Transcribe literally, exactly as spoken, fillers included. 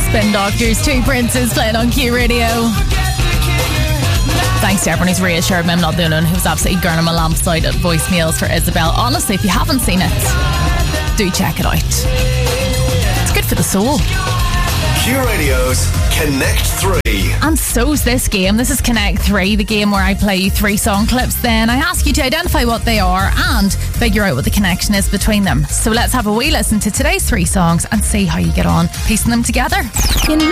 Spin Doctors, Two Princes playing on Q Radio. Thanks to everyone who's reassured me I'm not the only one who's absolutely gurning my lamps out at voicemails for Isabel. Honestly, if you haven't seen it, do check it out. It's good for the soul. Q Radio's Connect three. And so's this game. This is Connect three, the game where I play you three song clips. Then I ask you to identify what they are and figure out what the connection is between them. So let's have a wee listen to today's three songs and see how you get on piecing them together.